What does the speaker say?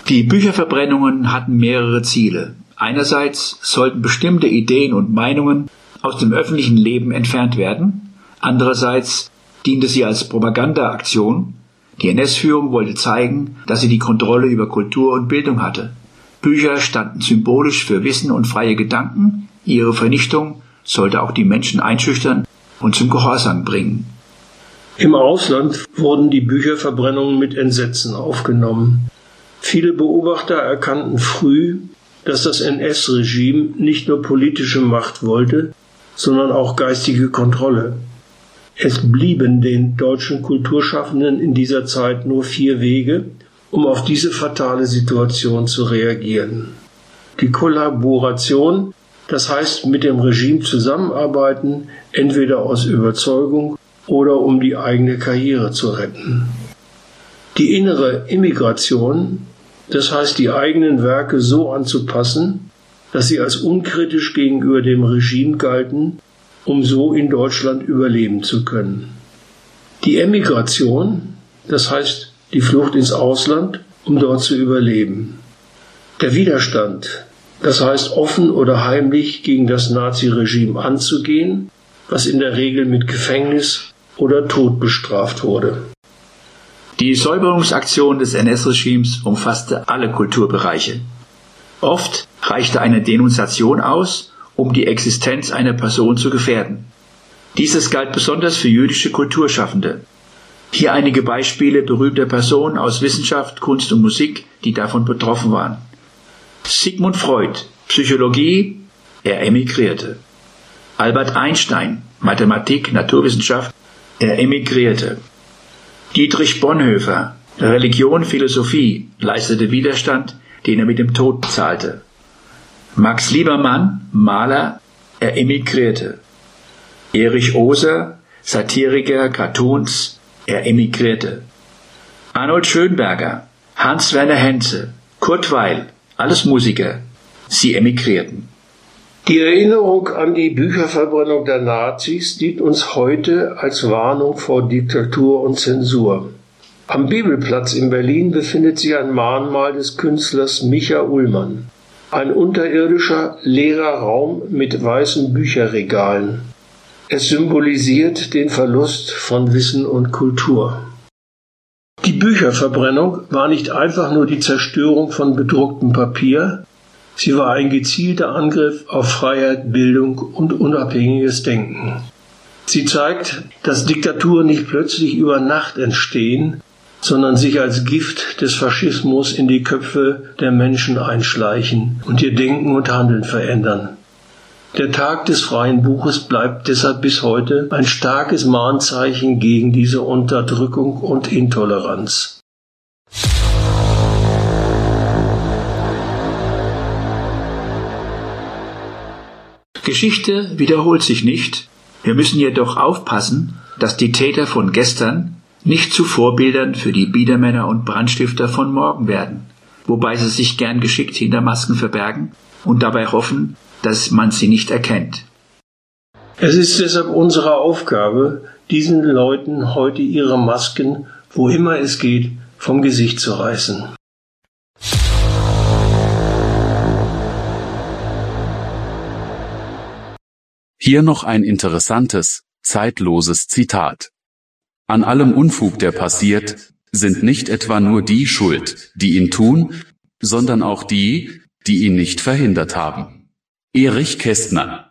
Die Bücherverbrennungen hatten mehrere Ziele. Einerseits sollten bestimmte Ideen und Meinungen aus dem öffentlichen Leben entfernt werden. Andererseits diente sie als Propagandaaktion. Die NS-Führung wollte zeigen, dass sie die Kontrolle über Kultur und Bildung hatte. Bücher standen symbolisch für Wissen und freie Gedanken. Ihre Vernichtung sollte auch die Menschen einschüchtern und zum Gehorsam bringen. Im Ausland wurden die Bücherverbrennungen mit Entsetzen aufgenommen. Viele Beobachter erkannten früh, dass das NS-Regime nicht nur politische Macht wollte, sondern auch geistige Kontrolle. Es blieben den deutschen Kulturschaffenden in dieser Zeit nur 4 Wege, um auf diese fatale Situation zu reagieren. Die Kollaboration, das heißt mit dem Regime zusammenarbeiten, entweder aus Überzeugung oder um die eigene Karriere zu retten. Die innere Immigration, das heißt die eigenen Werke so anzupassen, dass sie als unkritisch gegenüber dem Regime galten, um so in Deutschland überleben zu können. Die Emigration, das heißt die Flucht ins Ausland, um dort zu überleben. Der Widerstand, das heißt offen oder heimlich gegen das Naziregime anzugehen, was in der Regel mit Gefängnis oder Tod bestraft wurde. Die Säuberungsaktion des NS-Regimes umfasste alle Kulturbereiche. Oft reichte eine Denunziation aus, um die Existenz einer Person zu gefährden. Dieses galt besonders für jüdische Kulturschaffende. Hier einige Beispiele berühmter Personen aus Wissenschaft, Kunst und Musik, die davon betroffen waren. Sigmund Freud, Psychologie, er emigrierte. Albert Einstein, Mathematik, Naturwissenschaft, er emigrierte. Dietrich Bonhoeffer, Religion, Philosophie, leistete Widerstand, den er mit dem Tod bezahlte. Max Liebermann, Maler, er emigrierte. Erich Oser, Satiriker, Cartoons, er emigrierte. Arnold Schönberger, Hans-Werner Henze, Kurt Weill, alles Musiker, sie emigrierten. Die Erinnerung an die Bücherverbrennung der Nazis dient uns heute als Warnung vor Diktatur und Zensur. Am Bibelplatz in Berlin befindet sich ein Mahnmal des Künstlers Micha Ullmann. Ein unterirdischer, leerer Raum mit weißen Bücherregalen. Es symbolisiert den Verlust von Wissen und Kultur. Die Bücherverbrennung war nicht einfach nur die Zerstörung von bedrucktem Papier, sie war ein gezielter Angriff auf Freiheit, Bildung und unabhängiges Denken. Sie zeigt, dass Diktaturen nicht plötzlich über Nacht entstehen, sondern sich als Gift des Faschismus in die Köpfe der Menschen einschleichen und ihr Denken und Handeln verändern. Der Tag des freien Buches bleibt deshalb bis heute ein starkes Mahnzeichen gegen diese Unterdrückung und Intoleranz. Geschichte wiederholt sich nicht. Wir müssen jedoch aufpassen, dass die Täter von gestern nicht zu Vorbildern für die Biedermänner und Brandstifter von morgen werden, wobei sie sich gern geschickt hinter Masken verbergen und dabei hoffen, dass man sie nicht erkennt. Es ist deshalb unsere Aufgabe, diesen Leuten heute ihre Masken, wo immer es geht, vom Gesicht zu reißen. Hier noch ein interessantes, zeitloses Zitat. An allem Unfug, der passiert, sind nicht etwa nur die schuld, die ihn tun, sondern auch die, die ihn nicht verhindert haben. Erich Kästner.